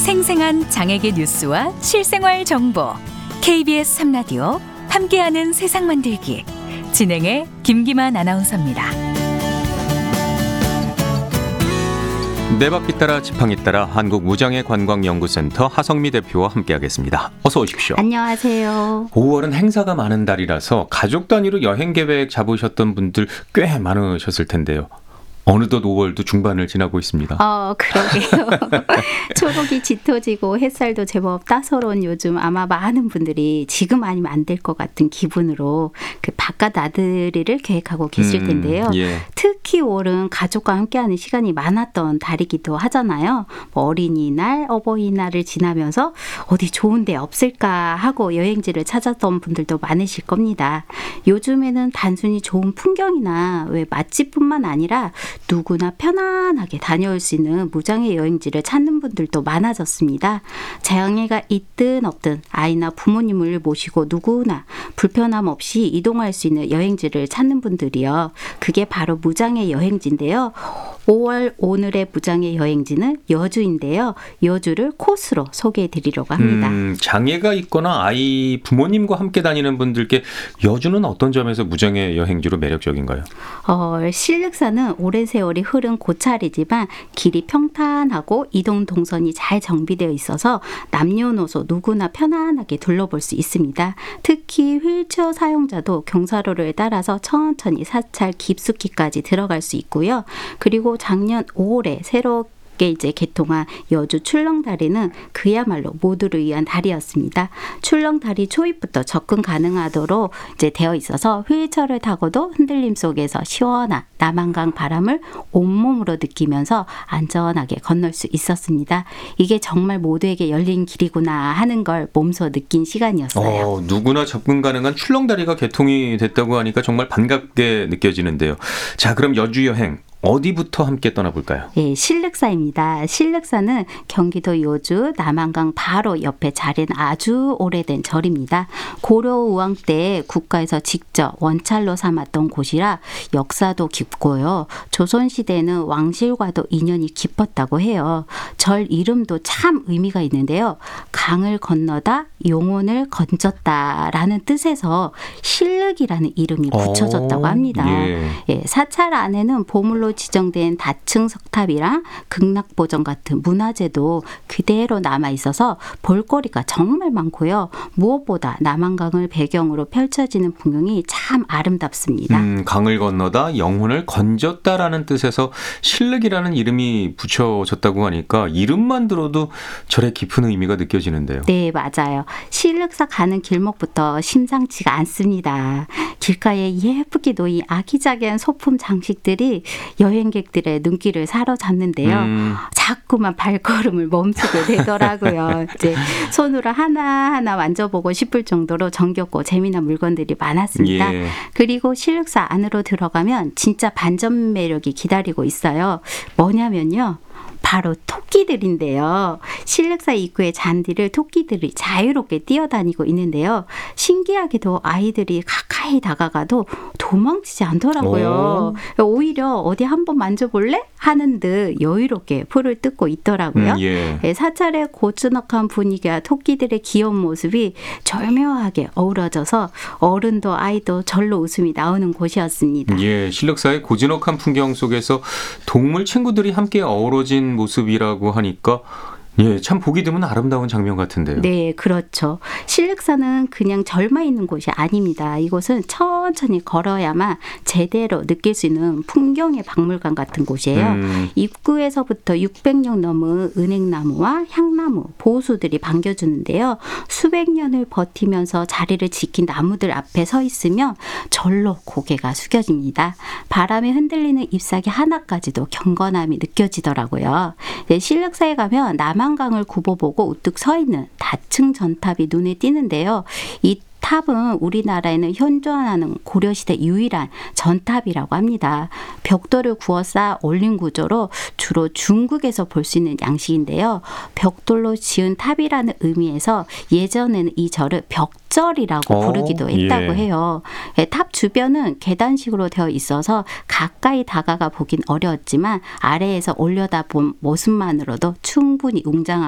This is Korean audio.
생생한 장애계 뉴스와 실생활 정보 KBS 3라디오 함께하는 세상 만들기 진행의 김기만 아나운서입니다. 네 바퀴 따라 지팡이 따라 한국무장애관광연구센터 하성미 대표와 함께하겠습니다. 어서 오십시오. 안녕하세요. 5월은 행사가 많은 달이라서 가족 단위로 여행 계획 잡으셨던 분들 꽤 많으셨을 텐데요. 어느덧 5월도 중반을 지나고 있습니다. 그러게요. 초록이 짙어지고 햇살도 제법 따사로운 요즘 아마 많은 분들이 지금 아니면 안 될 것 같은 기분으로 그 바깥 나들이를 계획하고 계실 텐데요. 예. 특히 5월은 가족과 함께하는 시간이 많았던 달이기도 하잖아요. 어린이날, 어버이날을 지나면서 어디 좋은 데 없을까 하고 여행지를 찾았던 분들도 많으실 겁니다. 요즘에는 단순히 좋은 풍경이나 왜 맛집뿐만 아니라 누구나 편안하게 다녀올 수 있는 무장애 여행지를 찾는 분들도 많아졌습니다. 장애가 있든 없든 아이나 부모님을 모시고 누구나 불편함 없이 이동할 수 있는 여행지를 찾는 분들이요. 그게 바로 무장애 여행지인데요. 5월 오늘의 무장애 여행지는 여주인데요. 여주를 코스로 소개해 드리려고 합니다. 장애가 있거나 아이 부모님과 함께 다니는 분들께 여주는 어떤 점에서 무장애 여행지로 매력적인가요? 신륵사는 오랜 세월이 흐른 고찰이지만 길이 평탄하고 이동 동선이 잘 정비되어 있어서 남녀노소 누구나 편안하게 둘러볼 수 있습니다. 특히 휠체어 사용자도 경사로를 따라서 천천히 사찰 깊숙이까지 들어갈 수 있고요. 그리고 작년 5월에 새롭게 이제 개통한 여주 출렁다리는 그야말로 모두를 위한 다리였습니다. 출렁다리 초입부터 접근 가능하도록 이제 되어 있어서 휠체어를 타고도 흔들림 속에서 시원한 남한강 바람을 온몸으로 느끼면서 안전하게 건널 수 있었습니다. 이게 정말 모두에게 열린 길이구나 하는 걸 몸소 느낀 시간이었어요. 누구나 접근 가능한 출렁다리가 개통이 됐다고 하니까 정말 반갑게 느껴지는데요. 자, 그럼 여주 여행 어디부터 함께 떠나볼까요? 예, 신륵사입니다. 신륵사는 경기도 여주 남한강 바로 옆에 자리한 아주 오래된 절입니다. 고려우왕 때 국가에서 직접 원찰로 삼았던 곳이라 역사도 깊고요. 조선시대에는 왕실과도 인연이 깊었다고 해요. 절 이름도 참 의미가 있는데요. 강을 건너다 용혼을 건졌다라는 뜻에서 신륵이라는 이름이 붙여졌다고 합니다. 예, 사찰 안에는 보물로 지정된 다층 석탑이랑 극락보전 같은 문화재도 그대로 남아있어서 볼거리가 정말 많고요. 무엇보다 남한강을 배경으로 펼쳐지는 풍경이 참 아름답습니다. 강을 건너다 영혼을 건졌다라는 뜻에서 신륵이라는 이름이 붙여졌다고 하니까 이름만 들어도 절의 깊은 의미가 느껴지는데요. 네, 맞아요. 신륵사 가는 길목부터 심상치가 않습니다. 길가에 예쁘게 놓인 아기자기한 소품 장식들이 여행객들의 눈길을 사로잡는데요. 자꾸만 발걸음을 멈추게 되더라고요. 이제 손으로 하나하나 만져보고 싶을 정도로 정겹고 재미난 물건들이 많았습니다. 예. 그리고 신륵사 안으로 들어가면 진짜 반전 매력이 기다리고 있어요. 뭐냐면요. 바로 토끼들인데요. 신륵사 입구의 잔디를 토끼들이 자유롭게 뛰어다니고 있는데요. 신기하게도 아이들이 가까이 다가가도 도망치지 않더라고요. 오히려 어디 한번 만져볼래? 하는 듯 여유롭게 풀을 뜯고 있더라고요. 예. 사찰의 고즈넉한 분위기와 토끼들의 귀여운 모습이 절묘하게 어우러져서 어른도 아이도 절로 웃음이 나오는 곳이었습니다. 예, 신륵사의 고즈넉한 풍경 속에서 동물 친구들이 함께 어우러진 모습이라고 하니까 예, 참 보기 드문 아름다운 장면 같은데요. 네, 그렇죠. 신륵사는 그냥 절만 있는 곳이 아닙니다. 이곳은 천천히 걸어야만 제대로 느낄 수 있는 풍경의 박물관 같은 곳이에요. 입구에서부터 600년 넘은 은행나무와 향나무, 보수들이 반겨주는데요. 수백 년을 버티면서 자리를 지킨 나무들 앞에 서 있으면 절로 고개가 숙여집니다. 바람에 흔들리는 잎사귀 하나까지도 경건함이 느껴지더라고요. 네, 신륵사에 가면 남한강을 굽어보고 우뚝 서 있는 다층 전탑이 눈에 띄는데요. 이 탑은 우리나라에는 현존하는 고려시대 유일한 전탑이라고 합니다. 벽돌을 구워 쌓아 올린 구조로 주로 중국에서 볼 수 있는 양식인데요. 벽돌로 지은 탑이라는 의미에서 예전에는 이 절을 벽절이라고 부르기도 했다고 해요. 탑 주변은 계단식으로 되어 있어서 가까이 다가가 보긴 어려웠지만 아래에서 올려다본 모습만으로도 충분히 웅장한